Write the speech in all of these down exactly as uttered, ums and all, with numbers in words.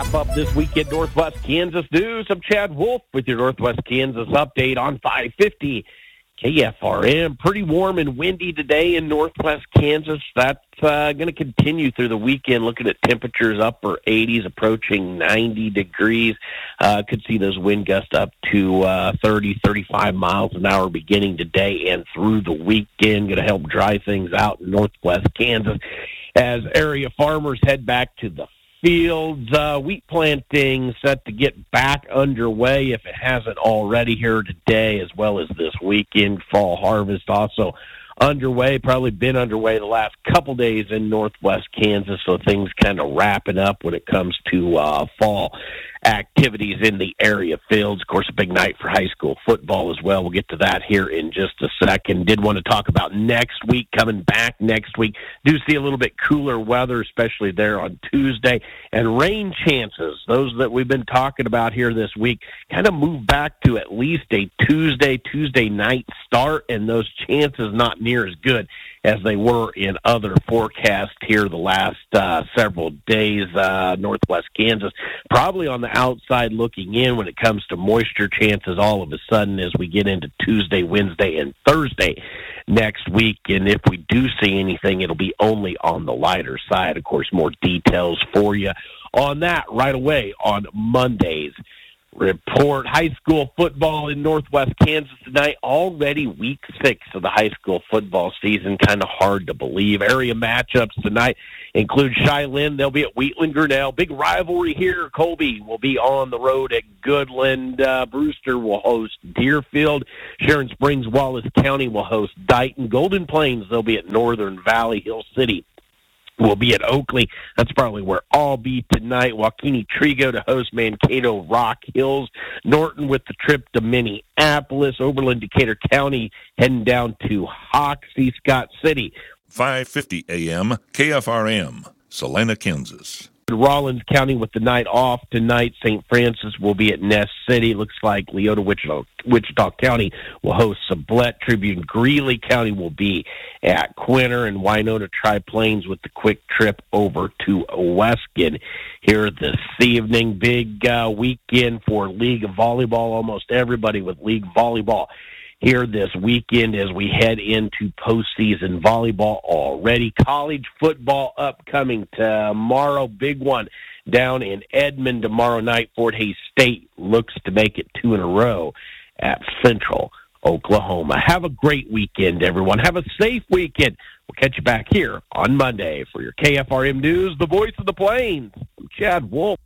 wrap up this weekend Northwest Kansas news. I'm Chad Wolf with your Northwest Kansas update on five fifty K F R M. Pretty warm and windy today in Northwest Kansas. That's uh, going to continue through the weekend. Looking at temperatures upper eighties, approaching ninety degrees. Uh, could see those wind gusts up to uh, thirty, thirty-five miles an hour beginning today and through the weekend. Going to help dry things out in Northwest Kansas as area farmers head back to the fields. Uh, wheat planting set to get back underway if it hasn't already here today, as well as this weekend. Fall harvest also underway, probably been underway the last couple days in Northwest Kansas, so things kind of wrapping up when it comes to uh, fall activities in the area fields. Of course, a big night for high school football as well. We'll get to that here in just a second. Did want to talk about next week, coming back next week. Do see a little bit cooler weather, especially there on Tuesday, and rain chances, those that we've been talking about here this week, kind of move back to at least a Tuesday, Tuesday night start, and those chances not near as good as they were in other forecasts here the last uh, several days. Uh, Northwest Kansas probably on the outside looking in when it comes to moisture chances all of a sudden as we get into Tuesday, Wednesday, and Thursday next week. And if we do see anything, it'll be only on the lighter side. Of course, more details for you on that right away on Monday's report. High school football in Northwest Kansas tonight, already week six of the high school football season. Kind of hard to believe. Area matchups tonight include Shiloh. They'll be at Wheatland Grinnell. Big rivalry here. Colby will be on the road at Goodland. Uh, Brewster will host Deerfield. Sharon Springs, Wallace County will host Dighton. Golden Plains, they'll be at Northern Valley. Hill City will be at Oakley. That's probably where I'll be tonight. Waukene Trigo to host Mankato Rock Hills. Norton with the trip to Minneapolis. Oberlin Decatur County heading down to Hoxie. Scott City. five fifty a.m. K F R M, Salina, Kansas. Rollins County with the night off tonight. Saint Francis will be at Ness City. Looks like Leota, Wichita, Wichita County will host Sublette. Tribune Greeley County will be at Quinter, and Winona Tri-Plains with the quick trip over to Weskin here this evening. Big uh, weekend for League Volleyball. Almost everybody with League Volleyball here this weekend as we head into postseason volleyball already. College football upcoming tomorrow. Big one down in Edmond tomorrow night. Fort Hays State looks to make it two in a row at Central Oklahoma. Have a great weekend, everyone. Have a safe weekend. We'll catch you back here on Monday for your K F R M News, the voice of the Plains. I'm Chad Wolf.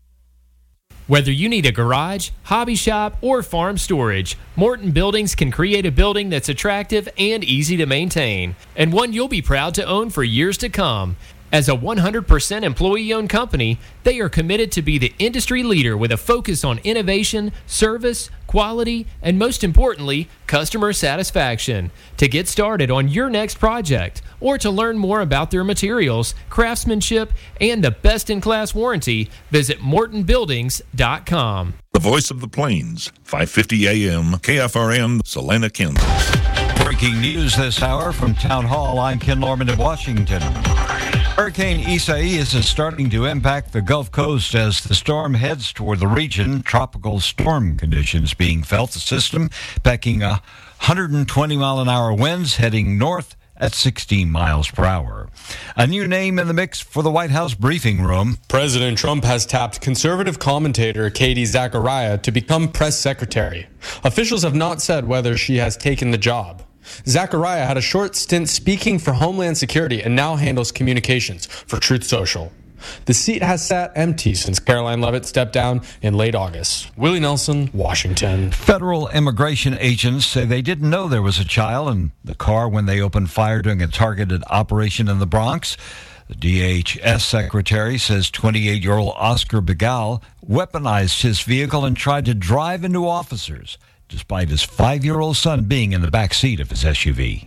Whether you need a garage, hobby shop, or farm storage, Morton Buildings can create a building that's attractive and easy to maintain, and one you'll be proud to own for years to come. As a one hundred percent employee-owned company, they are committed to be the industry leader with a focus on innovation, service, quality, and most importantly, customer satisfaction. To get started on your next project or to learn more about their materials, craftsmanship, and the best-in-class warranty, visit morton buildings dot com. The voice of the Plains, five fifty a.m. K F R M, Salina, Kansas. Breaking news this hour from Town Hall. I'm Ken Norman in Washington. Hurricane Isaias is starting to impact the Gulf Coast as the storm heads toward the region. Tropical storm conditions being felt. The system packing one hundred twenty mile an hour winds heading north at sixteen miles per hour. A new name in the mix for the White House briefing room. President Trump has tapped conservative commentator Katie Zachariah to become press secretary. Officials have not said whether she has taken the job. Zachariah had a short stint speaking for Homeland Security and now handles communications for Truth Social. The seat has sat empty since Caroline Leavitt stepped down in late August. Willie Nelson, Washington. Federal immigration agents say they didn't know there was a child in the car when they opened fire during a targeted operation in the Bronx. The D H S secretary says twenty-eight-year-old Oscar Begal weaponized his vehicle and tried to drive into officers, despite his five-year-old son being in the back seat of his S U V.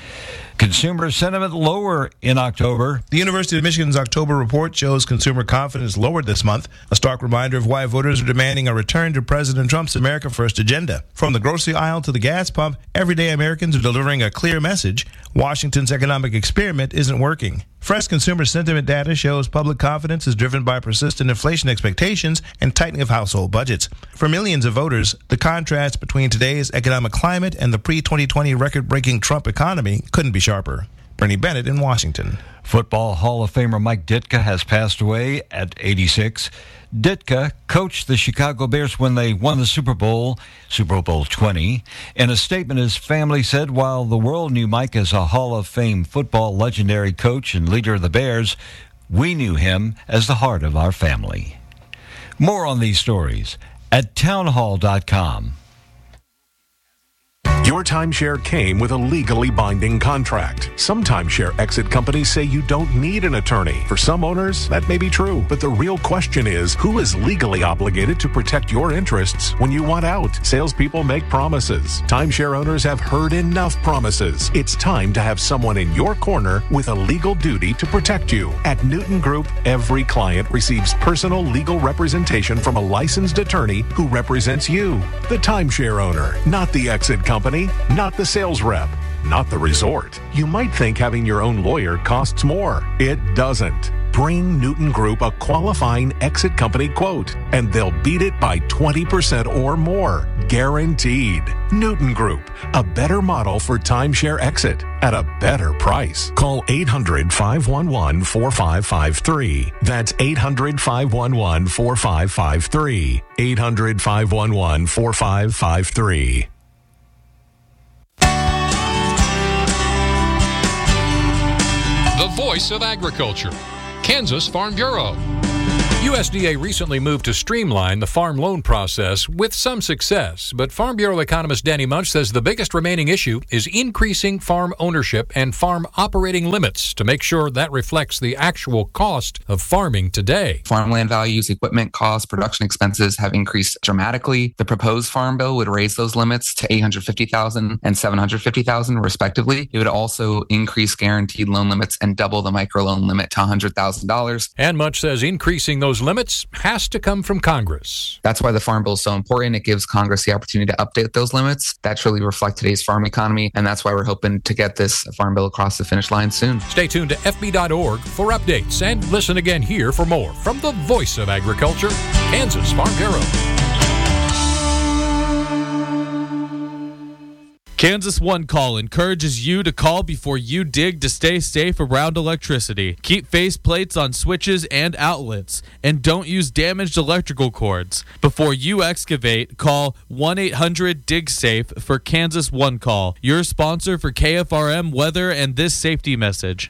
Consumer sentiment lower in October. The University of Michigan's October report shows consumer confidence lowered this month, a stark reminder of why voters are demanding a return to President Trump's America First agenda. From the grocery aisle to the gas pump, everyday Americans are delivering a clear message: Washington's economic experiment isn't working. Fresh consumer sentiment data shows public confidence is driven by persistent inflation expectations and tightening of household budgets. For millions of voters, the contrast between today's economic climate and the pre twenty twenty record-breaking Trump economy couldn't be sharper. Bernie Bennett in Washington. Football Hall of Famer Mike Ditka has passed away at eighty-six. Ditka coached the Chicago Bears when they won the Super Bowl, Super Bowl twenty. In a statement, his family said, while the world knew Mike as a Hall of Fame football legendary coach and leader of the Bears, we knew him as the heart of our family. More on these stories at townhall dot com. Your timeshare came with a legally binding contract. Some timeshare exit companies say you don't need an attorney. For some owners, that may be true. But the real question is, who is legally obligated to protect your interests when you want out? Salespeople make promises. Timeshare owners have heard enough promises. It's time to have someone in your corner with a legal duty to protect you. At Newton Group, every client receives personal legal representation from a licensed attorney who represents you, the timeshare owner, not the exit company. Not the sales rep, not the resort. You might think having your own lawyer costs more. It doesn't. Bring Newton Group a qualifying exit company quote, and they'll beat it by twenty percent or more. Guaranteed. Newton Group, a better model for timeshare exit at a better price. Call eight hundred, five one one, four five five three. That's eight hundred, five one one, four five five three. eight hundred, five one one, four five five three. The voice of agriculture, Kansas Farm Bureau. U S D A recently moved to streamline the farm loan process with some success, but Farm Bureau economist Danny Munch says the biggest remaining issue is increasing farm ownership and farm operating limits to make sure that reflects the actual cost of farming today. Farmland values, equipment costs, production expenses have increased dramatically. The proposed farm bill would raise those limits to eight hundred fifty thousand dollars and seven hundred fifty thousand dollars respectively. It would also increase guaranteed loan limits and double the microloan limit to one hundred thousand dollars. And Munch says increasing those limits has to come from Congress. That's why the Farm Bill is so important. It gives Congress the opportunity to update those limits that truly reflect today's farm economy, and that's why we're hoping to get this Farm Bill across the finish line soon. Stay tuned to F B dot org for updates, and listen again here for more from the voice of agriculture, Kansas Farm Bureau. Kansas One Call encourages you to call before you dig to stay safe around electricity. Keep face plates on switches and outlets, and don't use damaged electrical cords. Before you excavate, call one eight hundred dig safe for Kansas One Call, your sponsor for K F R M weather and this safety message.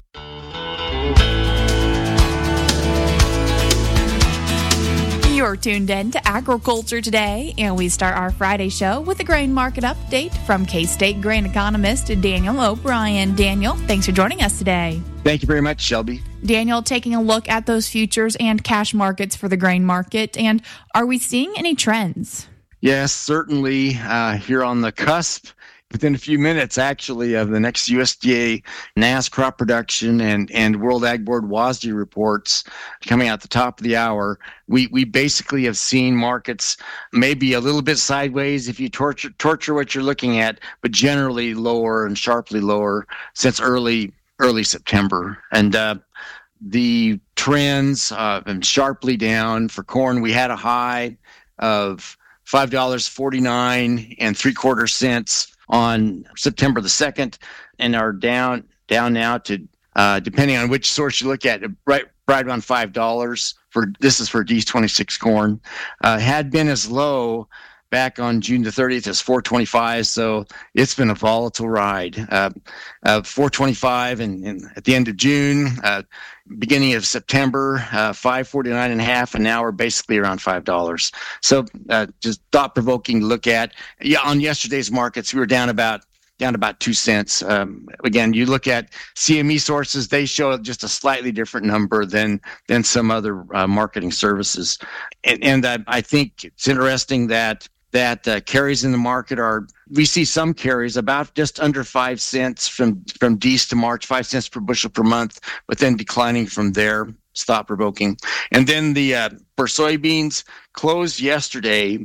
You're tuned in to Agriculture Today, and we start our Friday show with a grain market update from K-State grain economist Daniel O'Brien. Daniel, thanks for joining us today. Thank you very much, Shelby. Daniel, taking a look at those futures and cash markets for the grain market, and are we seeing any trends? Yes, certainly. Uh, here on the cusp, within a few minutes, actually, of the next U S D A N A S crop production and, and World Ag Board W A S D reports coming out the top of the hour, we, we basically have seen markets maybe a little bit sideways if you torture, torture what you're looking at, but generally lower and sharply lower since early early September. And uh, the trends uh, have been sharply down. For corn, we had a high of five dollars and forty-nine cents and three quarter cents on September the second, and are down down now to, uh, depending on which source you look at, right right around five dollars. For this is for D twenty-six corn. Uh, had been as low back on June the thirtieth as four twenty-five, so it's been a volatile ride. Uh, uh, four twenty-five and, and at the end of June, uh, beginning of September, uh, five forty-nine and a half, and now we're basically around five dollars. So uh, just thought-provoking to look at. Yeah, on yesterday's markets, we were down about down about two cents. Um, again, you look at C M E sources, they show just a slightly different number than than some other uh, marketing services. And, and uh, I think it's interesting that that uh, carries in the market are, we see some carries about just under five cents from, from D's to March, five cents per bushel per month, but then declining from there. It's thought-provoking. And then the uh, for soybeans, closed yesterday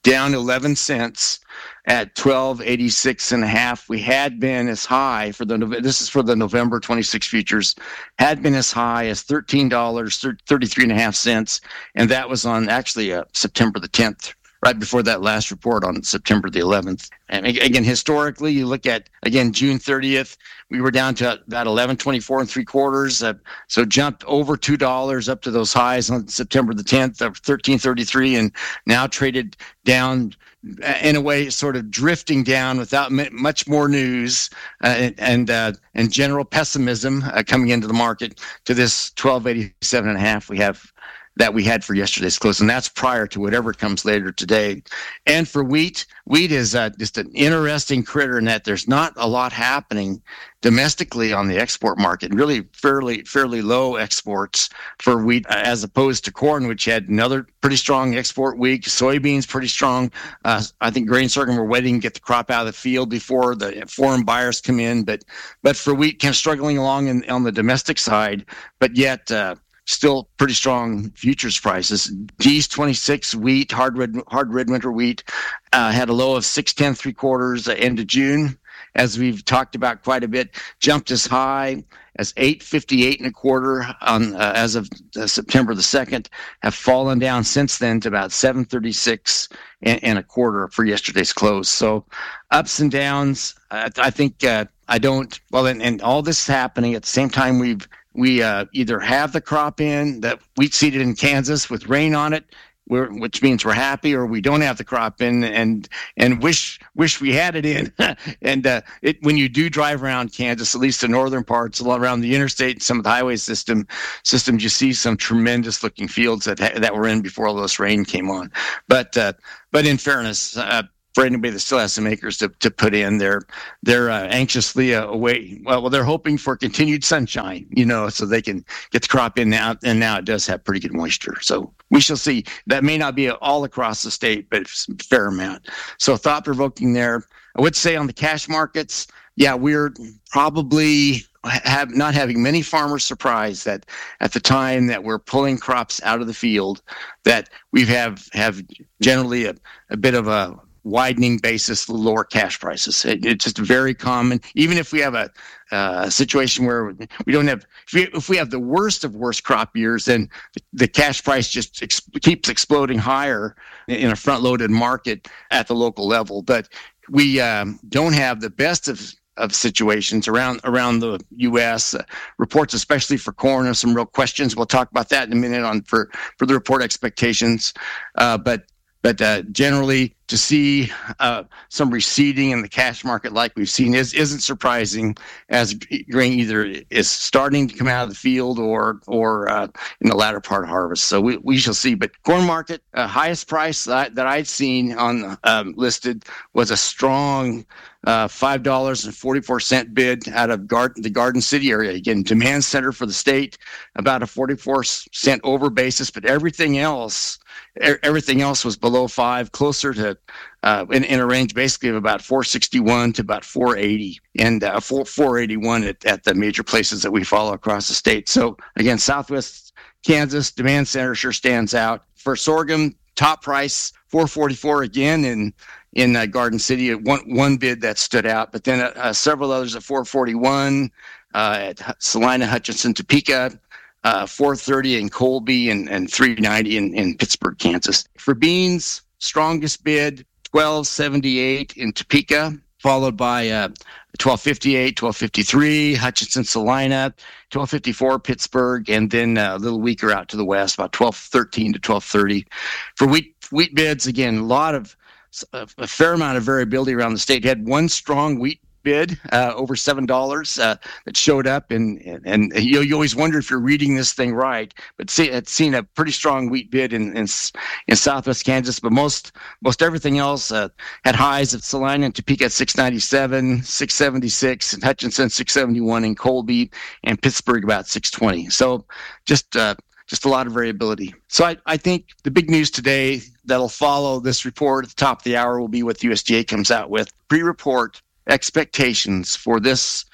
down eleven cents at twelve eighty-six and a half. We had been as high for the, this is for the November twenty-six futures, had been as high as thirteen dollars, thirty-three and a half cents. And that was on actually uh, September the tenth, right before that last report on September the eleventh. And again, historically, you look at, again, June thirtieth, we were down to about eleven twenty-four and three quarters. Uh, so jumped over two dollars up to those highs on September the tenth of thirteen thirty-three, and now traded down in a way, sort of drifting down without much more news uh, and and, uh, and general pessimism uh, coming into the market to this twelve eighty-seven and a half we have that we had for yesterday's close, and that's prior to whatever comes later today. And for wheat, wheat is uh, just an interesting critter in that there's not a lot happening domestically on the export market. Really, fairly fairly low exports for wheat, uh, as opposed to corn, which had another pretty strong export week. Soybeans pretty strong. Uh, I think grain sorghum, we're waiting to get the crop out of the field before the foreign buyers come in. But but for wheat, kind of struggling along in, on the domestic side, but yet. Uh, Still pretty strong futures prices. G's twenty-six wheat, hard red, hard red winter wheat, uh, had a low of six ten three quarters uh, end of June, as we've talked about quite a bit. Jumped as high as eight fifty-eight and a quarter on uh, as of uh, September the second. Have fallen down since then to about seven thirty-six and, and a quarter for yesterday's close. So ups and downs. Uh, I think uh, I don't. Well, and, and all this is happening at the same time we've. We uh, either have the crop in, that wheat seeded in Kansas with rain on it, we're, which means we're happy, or we don't have the crop in and and wish wish we had it in. and uh, it when you do drive around Kansas, at least the northern parts, a lot around the interstate and some of the highway system systems, you see some tremendous looking fields that that were in before all this rain came on. But uh, but in fairness. Uh, For anybody that still has some acres to, to put in, they're they're uh, anxiously uh, away. Well, well, they're hoping for continued sunshine, you know, so they can get the crop in now. And now it does have pretty good moisture, so we shall see. That may not be all across the state, but it's a fair amount. So thought provoking there. I would say on the cash markets, yeah, we're probably have not having many farmers surprised that at the time that we're pulling crops out of the field, that we have have generally a, a bit of a widening basis, lower cash prices. It, it's just very common. Even if we have a, uh, a situation where we don't have, if we, if we have the worst of worst crop years, then the, the cash price just ex- keeps exploding higher in a front-loaded market at the local level. But we um, don't have the best of of situations around around the U S Uh, reports, especially for corn, have some real questions. We'll talk about that in a minute on for for the report expectations. Uh, but But uh, generally, to see uh, some receding in the cash market like we've seen is, isn't surprising, as grain either is starting to come out of the field or or uh, in the latter part of harvest. So we, we shall see. But corn market, uh, highest price that, that I'd seen on um, listed was a strong uh, five dollars and forty-four cents bid out of Garden, the Garden City area. Again, demand center for the state, about a forty-four cent over basis, but everything else Everything else was below five, closer to uh, in, in a range basically of about four sixty-one to about four eighty, and uh, four eighty-one at, at the major places that we follow across the state. So again, Southwest Kansas demand center sure stands out. For sorghum, top price four forty-four again in in uh, Garden City. One one bid that stood out, but then uh, several others at four forty-one uh, at Salina, Hutchinson, Topeka. Uh, four thirty in Colby and, and three ninety in, in Pittsburgh, Kansas. For beans, strongest bid, twelve seventy-eight in Topeka, followed by uh, twelve fifty-eight, twelve fifty-three, Hutchinson, Salina, twelve fifty-four, Pittsburgh, and then uh, a little weaker out to the west, about twelve thirteen to twelve thirty. For wheat wheat bids, again, a lot of, a, a fair amount of variability around the state. You had one strong wheat bid uh, over seven dollars uh, that showed up, and and, and you, you always wonder if you're reading this thing right. But see, it's seen a pretty strong wheat bid in in, in Southwest Kansas, but most most everything else uh, had highs at Salina and Topeka at six ninety-seven, six seventy-six, and Hutchinson six seventy-one, in Colby and Pittsburgh about six twenty. So just uh, just a lot of variability. So I, I think the big news today that'll follow this report at the top of the hour will be what the U S D A comes out with. Pre-report expectations for this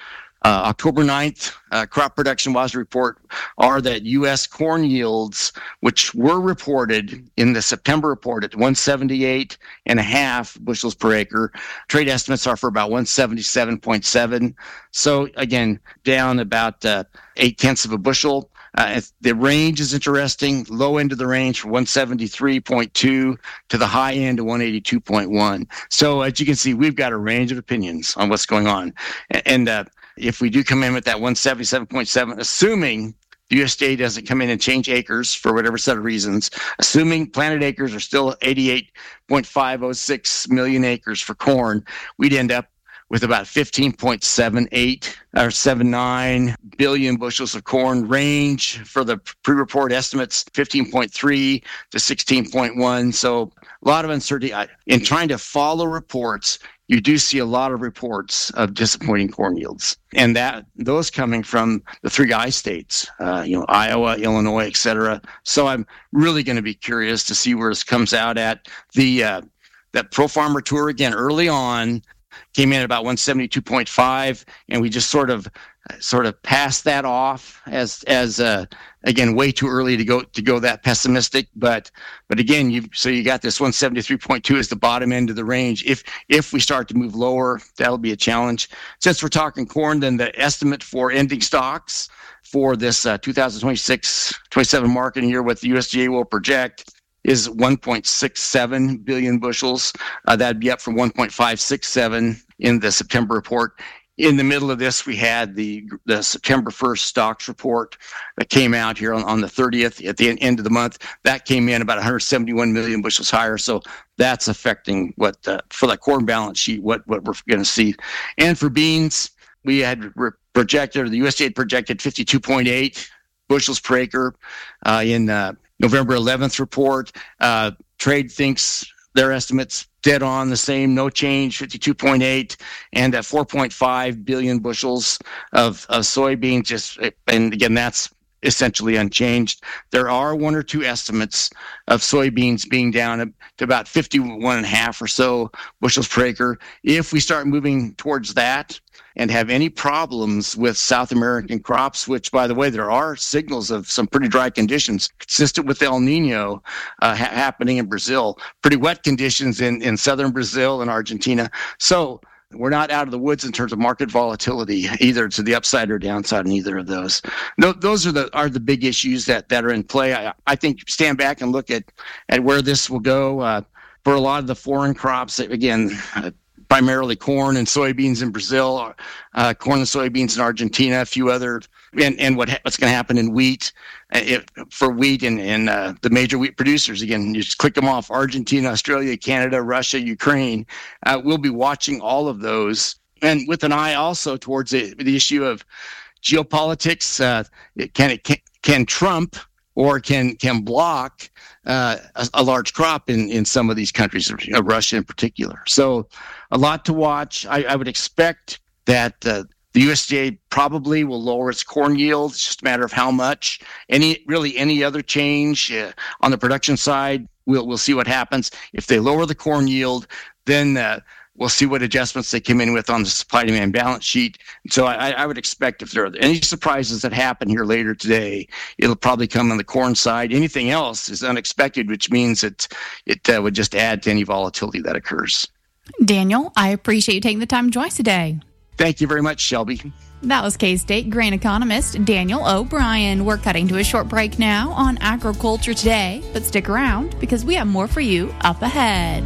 Uh, October ninth, uh, crop production W A S D report are that U S corn yields, which were reported in the September report at one seventy-eight and a half bushels per acre. Trade estimates are for about one seventy-seven point seven. So again, down about uh, eight tenths of a bushel. Uh, the range is interesting. Low end of the range from one seventy-three point two to the high end of one eighty-two point one. So as you can see, we've got a range of opinions on what's going on. And uh, if we do come in with that one seventy-seven point seven, assuming the U S D A doesn't come in and change acres for whatever set of reasons, assuming planted acres are still eighty-eight point five oh six million acres for corn, we'd end up with about fifteen point seven eight or seven nine billion bushels of corn. Range for the pre-report estimates fifteen point three to sixteen point one. So a lot of uncertainty. In trying to follow reports, you do see a lot of reports of disappointing corn yields, and that those coming from the three I states, uh, you know, Iowa, Illinois, et cetera. So I'm really going to be curious to see where this comes out at. The uh, that Pro Farmer Tour again early on came in at about one seventy-two point five, and we just sort of sort of passed that off as as uh, again way too early to go to go that pessimistic. But but again, you so you got this one seventy-three point two as the bottom end of the range. If if we start to move lower, that'll be a challenge. Since we're talking corn, then the estimate for ending stocks for this uh, two thousand twenty-six twenty-seven marketing year, what the U S D A will project, is one point six seven billion bushels. Uh, that'd be up from one point five six seven in the September report. In the middle of this, we had the the September first stocks report that came out here on, on the thirtieth at the end of the month. That came in about one hundred seventy-one million bushels higher. So that's affecting what uh, for the corn balance sheet, what, what we're going to see. And for beans, we had re- projected, the U S D A had projected fifty-two point eight bushels per acre uh, in uh, November eleventh report. Uh, trade thinks their estimates dead on the same, no change, fifty-two point eight, and at four point five billion bushels of, of soybeans. Just and again, that's essentially unchanged. There are one or two estimates of soybeans being down to about fifty-one and a half or so bushels per acre. If we start moving towards that and have any problems with South American crops, which, by the way, there are signals of some pretty dry conditions consistent with El Nino uh, ha- happening in Brazil, pretty wet conditions in, in southern Brazil and Argentina. So we're not out of the woods in terms of market volatility, either to the upside or downside in either of those. No, those are the are the big issues that, that are in play. I, I think stand back and look at, at where this will go. Uh, for a lot of the foreign crops, again, uh, primarily corn and soybeans in Brazil, uh, corn and soybeans in Argentina, a few other, and, and what what's going to happen in wheat, uh, if, for wheat and, and uh, the major wheat producers. Again, you just click them off: Argentina, Australia, Canada, Russia, Ukraine. Uh, we'll be watching all of those, and with an eye also towards the, the issue of geopolitics. Uh, can it can, can Trump or can can block uh, a, a large crop in, in some of these countries, uh, Russia in particular? So a lot to watch. I, I would expect that uh, the U S D A probably will lower its corn yield. It's just a matter of how much. Any really any other change uh, on the production side, we'll we'll see what happens. If they lower the corn yield, then uh, we'll see what adjustments they come in with on the supply-demand balance sheet. So I, I would expect if there are any surprises that happen here later today, it'll probably come on the corn side. Anything else is unexpected, which means it, it uh, would just add to any volatility that occurs. Daniel, I appreciate you taking the time to join us today. Thank you very much, Shelby. That was K-State grain economist Daniel O'Brien. We're cutting to a short break now on Agriculture Today, but stick around because we have more for you up ahead.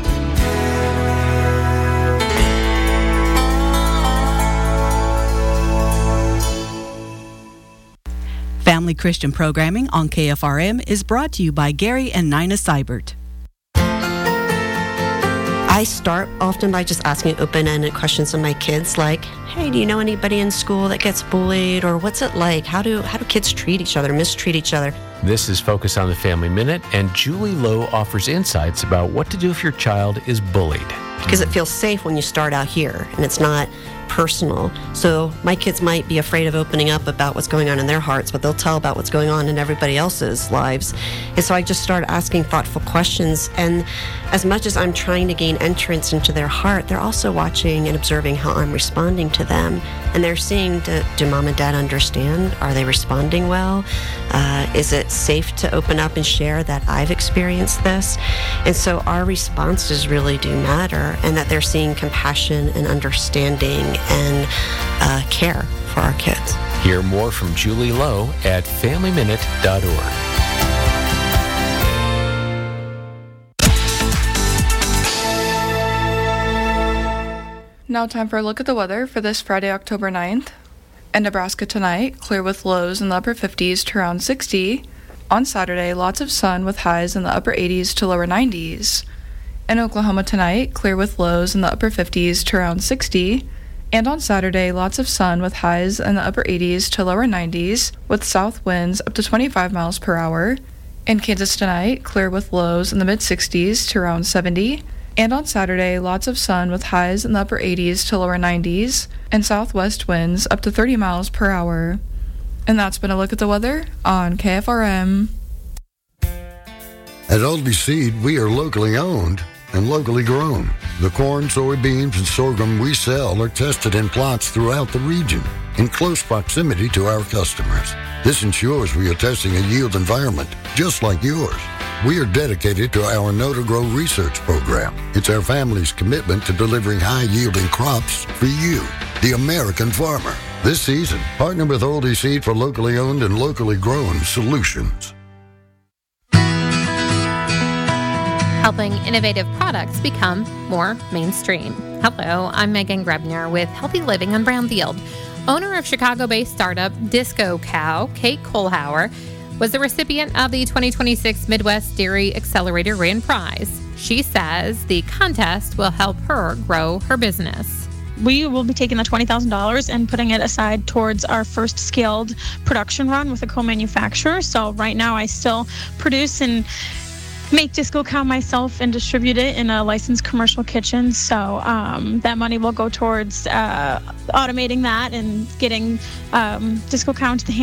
Family Christian programming on K F R M is brought to you by Gary and Nina Seibert. I start often by just asking open-ended questions of my kids, like, hey, do you know anybody in school that gets bullied? Or what's it like? How do how do kids treat each other, mistreat each other? This is Focus on the Family Minute, and Julie Lowe offers insights about what to do if your child is bullied. Because it feels safe when you start out here, and it's not personal. So my kids might be afraid of opening up about what's going on in their hearts, but they'll tell about what's going on in everybody else's lives. And so I just started asking thoughtful questions. And as much as I'm trying to gain entrance into their heart, they're also watching and observing how I'm responding to them. And they're seeing, do, do mom and dad understand? Are they responding well? Uh, is it safe to open up and share that I've experienced this? And so our responses really do matter, and that they're seeing compassion and understanding and uh, care for our kids. Hear more from Julie Lowe at family minute dot org. Now time for a look at the weather for this Friday, October ninth. In Nebraska tonight, clear with lows in the upper fifties to around sixty. On Saturday, lots of sun with highs in the upper eighties to lower nineties. In Oklahoma tonight, clear with lows in the upper fifties to around sixty. And on Saturday, lots of sun with highs in the upper eighties to lower nineties, with south winds up to twenty-five miles per hour. In Kansas tonight, clear with lows in the mid-sixties to around seventy. And on Saturday, lots of sun with highs in the upper eighties to lower nineties, and southwest winds up to thirty miles per hour. And that's been a look at the weather on K F R M. At Aldi Seed, we are locally owned and locally grown. The corn, soybeans, and sorghum we sell are tested in plots throughout the region in close proximity to our customers. This ensures we are testing a yield environment just like yours. We are dedicated to our Know to Grow research program. It's our family's commitment to delivering high-yielding crops for you, the American farmer. This season, partner with Aldi Seed for locally owned and locally grown solutions. Helping innovative products become more mainstream. Hello, I'm Megan Grebner with Healthy Living on Brownfield. Owner of Chicago-based startup Disco Cow, Kate Kohlhauer, was the recipient of the twenty twenty-six Midwest Dairy Accelerator Grand Prize. She says the contest will help her grow her business. We will be taking the twenty thousand dollars and putting it aside towards our first scaled production run with a co-manufacturer. So right now I still produce and make Disco Cow myself and distribute it in a licensed commercial kitchen. So um, that money will go towards uh, automating that and getting um, Disco Cow into the hands